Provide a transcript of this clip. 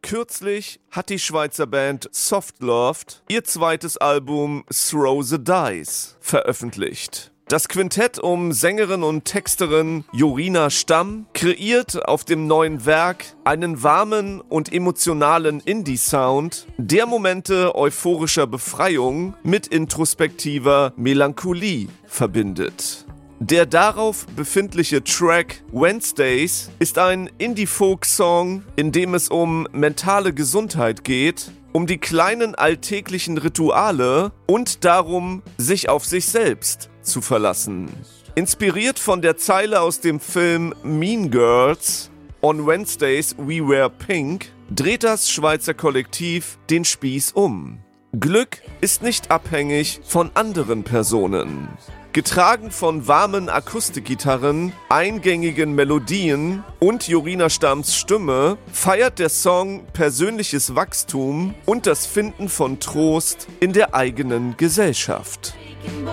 Kürzlich hat die Schweizer Band Softloved ihr zweites Album Throw the Dice veröffentlicht. Das Quintett um Sängerin und Texterin Jorina Stamm kreiert auf dem neuen Werk einen warmen und emotionalen Indie-Sound, der Momente euphorischer Befreiung mit introspektiver Melancholie verbindet. Der darauf befindliche Track Wednesdays ist ein Indie-Folk-Song, in dem es um mentale Gesundheit geht, um die kleinen alltäglichen Rituale und darum, sich auf sich selbst zu verlassen. Inspiriert von der Zeile aus dem Film Mean Girls, On Wednesdays We Wear Pink, dreht das Schweizer Kollektiv den Spieß um. Glück ist nicht abhängig von anderen Personen. Getragen von warmen Akustikgitarren, eingängigen Melodien und Jorina Stamms Stimme feiert der Song persönliches Wachstum und das Finden von Trost in der eigenen Gesellschaft.